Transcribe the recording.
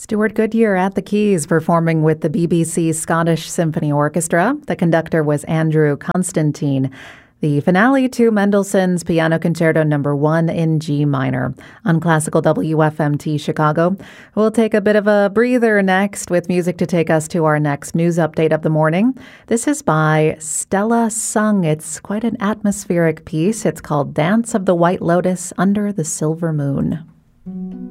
Stuart Goodyear at the keys performing with the BBC Scottish Symphony Orchestra. The conductor was Andrew Constantine. The finale to Mendelssohn's Piano Concerto No. 1 in G minor. On Classical WFMT Chicago, we'll take a bit of a breather next with music to take us to our next news update of the morning. This is by Stella Sung. It's quite an atmospheric piece. It's called Dance of the White Lotus Under the Silver Moon.